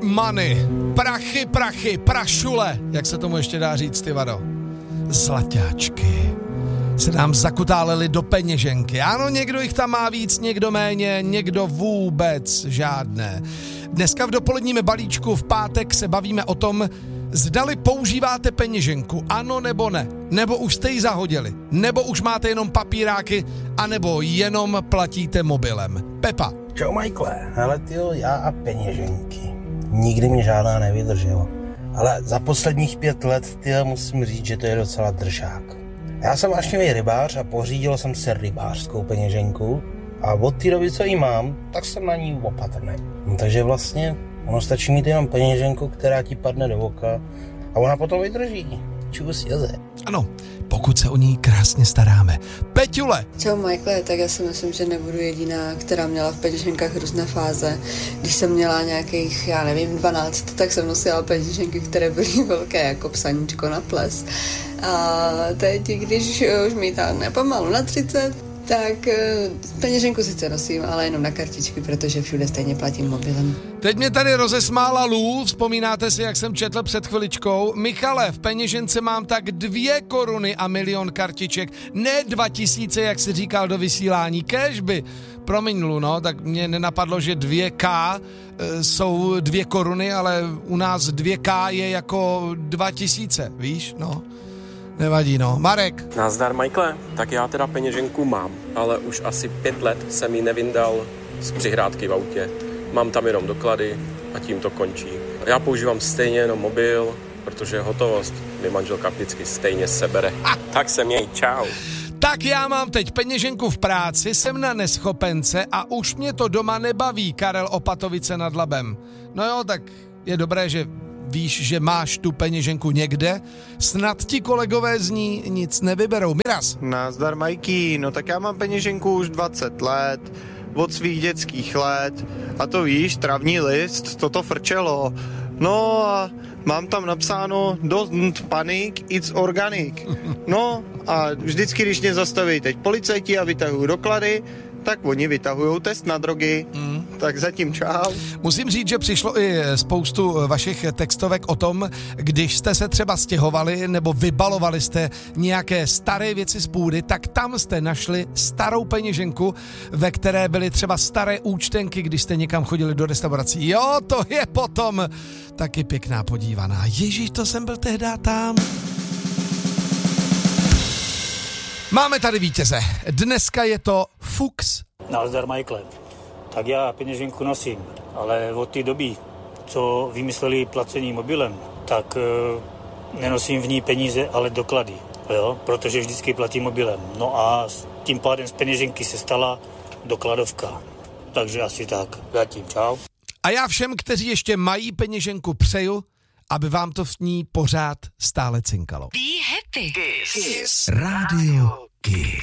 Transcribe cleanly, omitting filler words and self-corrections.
money. Prachy, prašule, jak se tomu ještě dá říct, ty vado. Zlaťáčky se nám zakutálely do peněženky. Ano, někdo jich tam má víc, někdo méně, někdo vůbec žádné. Dneska v dopoledním balíčku v pátek se bavíme o tom, zdali používáte peněženku, ano nebo ne, nebo už jste ji zahodili, nebo už máte jenom papíráky, anebo jenom platíte mobilem. Pepa. Čau Michaele, hele tyjo, já a peněženky. Nikdy mě žádná nevydržela. Ale za posledních 5 let, tyjo, musím říct, že to je docela držák. Já jsem vášnivý rybář a pořídil jsem si rybářskou peněženku a od té doby, co ji mám, tak jsem na ní opatrný. No, takže vlastně ono stačí mít jenom peněženku, která ti padne do oka a ona potom vydrží. Čus jeze. Ano, pokud se o ní krásně staráme. Peťule. Čau Michaele, tak já si myslím, že nebudu jediná, která měla v peněženkách různé fáze. Když jsem měla nějakých, 12, tak jsem nosila peněženky, které byly velké jako psaníčko na ples. A teď, když už mi táhne pomalu na 30, tak peněženku sice nosím, ale jenom na kartičky, protože všude stejně platím mobilem. Teď mě tady rozesmála Lů, vzpomínáte si, jak jsem četl před chviličkou. Michale, v peněžence mám tak 2 koruny a 1 000 000 kartiček, ne 2000, jak si říkal do vysílání, kéžby. Promiň, Lu, no, tak mě nenapadlo, že 2K jsou 2 koruny, ale u nás 2K je jako 2000, víš, no. Nevadí, no. Marek. Nazdar, Michaele. Tak já teda peněženku mám, ale už asi 5 let jsem ji nevyndal z přihrádky v autě. Mám tam jenom doklady a tím to končí. Já používám stejně jenom mobil, protože hotovost mi manželka vždycky stejně sebere. Tak se měj, čau. Tak já mám teď peněženku v práci, jsem na neschopence a už mě to doma nebaví, Karel Opatovice nad Labem. No jo, tak je dobré, že víš, že máš tu peněženku někde, snad ti kolegové z ní nic nevyberou. Miraz. Nazdar, Majký, no tak já mám peněženku už 20 let, od svých dětských let, a to víš, travní list, toto frčelo. No a mám tam napsáno don't panic, it's organic. No a vždycky, když mě zastaví teď policajti a vytahují doklady, tak oni vytahujou test na drogy. Tak zatím čau. Musím říct, že přišlo i spoustu vašich textovek o tom, když jste se třeba stěhovali nebo vybalovali jste nějaké staré věci z půdy, tak tam jste našli starou peněženku, ve které byly třeba staré účtenky, když jste někam chodili do restaurací. Jo, to je potom taky pěkná podívaná. Ježíš, to jsem byl tehdy tam. Máme tady vítěze. Dneska je to Fuchs. Nazdar, Michaele. Tak já peněženku nosím, ale od té doby, co vymysleli placení mobilem, tak nenosím v ní peníze, ale doklady, jo? Protože vždycky platím mobilem. No a tím pádem z peněženky se stala dokladovka. Takže asi tak. Zatím, čau. A já všem, kteří ještě mají peněženku, přeju, aby vám to v ní pořád stále cinkalo. Be happy. Kiss. Radio Kiss.